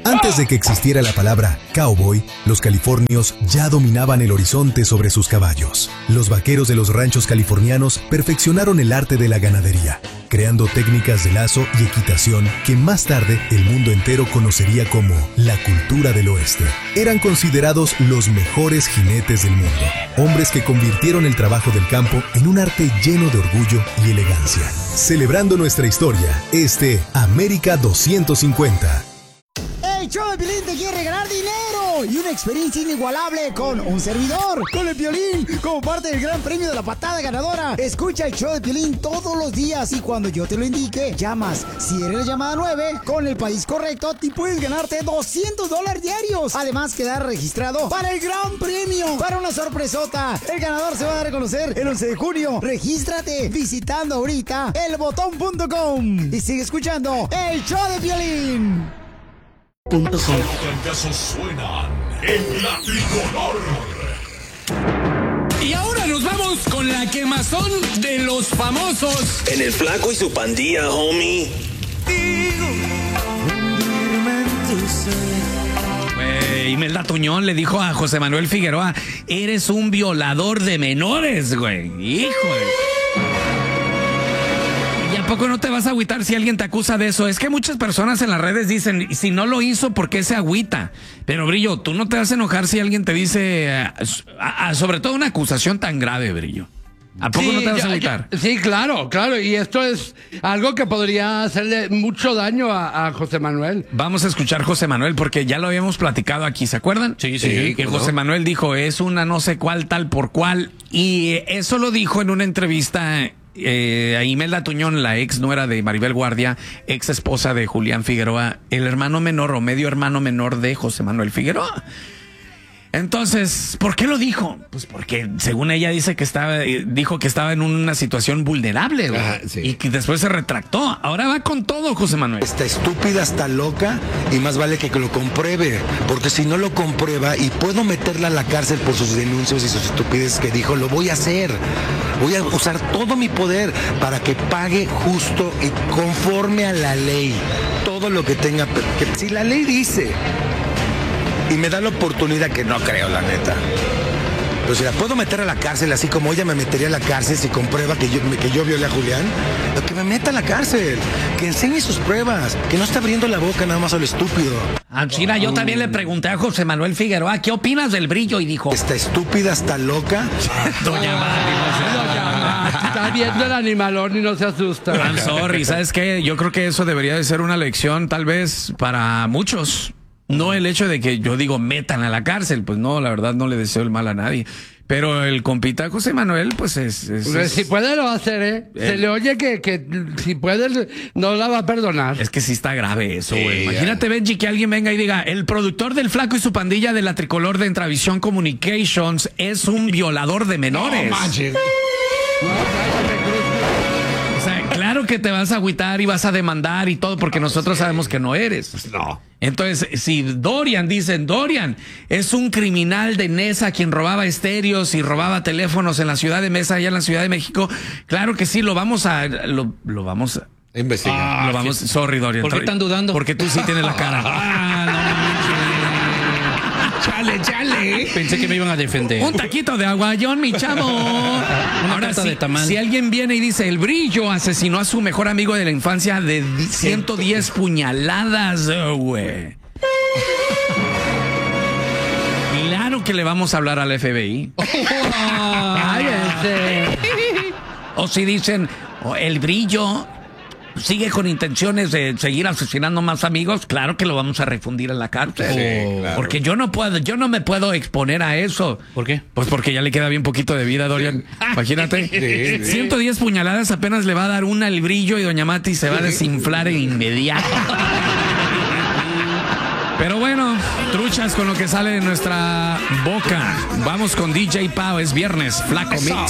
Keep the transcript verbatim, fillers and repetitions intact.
Antes de que existiera la palabra cowboy, los californios ya dominaban el horizonte sobre sus caballos. Los vaqueros de los ranchos californianos perfeccionaron el arte de la ganadería, creando técnicas de lazo y equitación que más tarde el mundo entero conocería como la cultura del oeste. Eran considerados los mejores jinetes del mundo, hombres que convirtieron el trabajo del campo en un arte lleno de orgullo y elegancia. Celebrando nuestra historia, este América doscientos cincuenta. El show de Piolín te quiere regalar dinero y una experiencia inigualable con un servidor, con el Piolín, como parte del gran premio de la patada ganadora. Escucha el show de Piolín todos los días y cuando yo te lo indique, llamas. Si eres la llamada nueve, con el país correcto, te puedes ganarte doscientos dólares diarios. Además, quedar registrado para el gran premio, para una sorpresota. El ganador se va a dar a conocer el once de junio. Regístrate visitando ahorita el botón punto com y sigue escuchando el show de Piolín. Punto com. Los fracasos suenan en la tricolor. Y ahora nos vamos con la quemazón de los famosos. En el Flaco y su pandilla, homie. Güey, Imelda Tuñón le dijo a José Manuel Figueroa, eres un violador de menores, güey. Híjole. ¿Y a poco no te vas a agüitar si alguien te acusa de eso? Es que muchas personas en las redes dicen, si no lo hizo, ¿por qué se agüita? Pero, Brillo, tú no te vas a enojar si alguien te dice, a, a, a, sobre todo una acusación tan grave, Brillo. ¿A poco sí, no te vas yo, a agüitar? Yo, sí, claro, claro. Y esto es algo que podría hacerle mucho daño a, a José Manuel. Vamos a escuchar José Manuel porque ya lo habíamos platicado aquí, ¿se acuerdan? Sí, sí. sí que José Manuel dijo, es una no sé cuál tal por cual. Y eso lo dijo en una entrevista eh, a Imelda Tuñón, la ex nuera de Maribel Guardia, ex esposa de Julián Figueroa, el hermano menor o medio hermano menor de José Manuel Figueroa. Entonces, ¿por qué lo dijo? Pues porque según ella dice que estaba, dijo que estaba en una situación vulnerable, güey. Ajá, sí. Y que después se retractó. Ahora va con todo, José Manuel. Está estúpida, está loca y más vale que lo compruebe, porque si no lo comprueba y puedo meterla a la cárcel por sus denuncias y sus estupideces que dijo, lo voy a hacer. Voy a usar todo mi poder para que pague justo y conforme a la ley todo lo que tenga. Que si la ley dice y me da la oportunidad, que no creo, la neta. Pero si la puedo meter a la cárcel, así como ella me metería a la cárcel si comprueba que yo, que yo violé a Julián, que me meta a la cárcel, que enseñe sus pruebas, que no está abriendo la boca nada más a lo estúpido. Ah, China, yo también le pregunté a José Manuel Figueroa, ¿qué opinas del Brillo? Y dijo, está estúpida, está loca. Doña Mari, está viendo el animalón y no se asusta. I'm sorry, ¿sabes qué? Yo creo que eso debería de ser una lección tal vez para muchos. No el hecho de que yo digo metan a la cárcel, pues no, la verdad no le deseo el mal a nadie. Pero el compita José Manuel, pues es... es, pues es si puede lo va a hacer, ¿eh? eh. Se le oye que, que si puede no la va a perdonar. Es que sí está grave eso, güey. Sí, imagínate, Benji, que alguien venga y diga, el productor del Flaco y su pandilla de la tricolor de Entravisión Communications es un violador de menores. No manches. O sea, claro que te vas a agüitar y vas a demandar y todo porque nosotros sabemos que no eres. Pues no. Entonces, si Dorian, dicen, Dorian es un criminal de Nesa quien robaba estéreos y robaba teléfonos en la ciudad de Mesa, allá en la Ciudad de México, claro que sí, lo vamos a, lo, lo vamos a investigar. Ah, lo vamos, ¿qué? Sorry, Dorian. ¿Por qué están dudando? Porque tú sí tienes la cara. Ah, no Chale, chale. Pensé que me iban a defender. Un taquito de aguayón, mi chavo. Una Ahora carta sí, de tamal. Si alguien viene y dice, el Brillo asesinó a su mejor amigo de la infancia de ciento diez puñaladas, güey. Claro que le vamos a hablar al F B I. O si dicen, oh, el Brillo sigue con intenciones de seguir asesinando más amigos, claro que lo vamos a refundir en la cárcel. Sí, claro. Porque yo no puedo, yo no me puedo exponer a eso. ¿Por qué? Pues porque ya le queda bien poquito de vida, Dorian. Imagínate. Sí, sí. ciento diez puñaladas, apenas le va a dar una al Brillo y doña Mati se va a desinflar en inmediato. Pero bueno, truchas con lo que sale de nuestra boca. Vamos con D J Pau, es viernes, Flaco Mix.